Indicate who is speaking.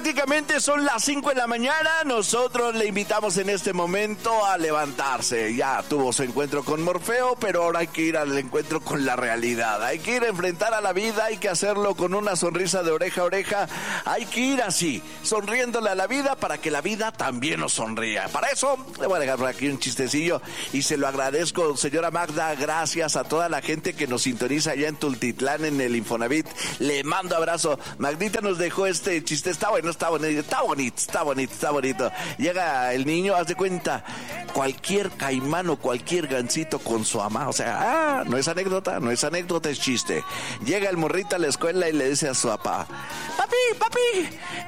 Speaker 1: prácticamente son las 5 de la mañana. Nosotros le invitamos en este momento a levantarse. Ya tuvo su encuentro con Morfeo, pero ahora hay que ir al encuentro con la realidad. Hay que ir a enfrentar a la vida, hay que hacerlo con una sonrisa de oreja a oreja. Hay que ir así, sonriéndole a la vida para que la vida también nos sonría. Para eso le voy a dejar por aquí un chistecillo y se lo agradezco, señora Magda. Gracias a toda la gente que nos sintoniza allá en Tultitlán, en el Infonavit. Le mando abrazo. Magdita nos dejó este chiste. Está bonito. Llega el niño, haz de cuenta, cualquier caimán o cualquier gansito con su mamá. O sea, no es anécdota, es chiste. Llega el morrito a la escuela y le dice a su papá: papi,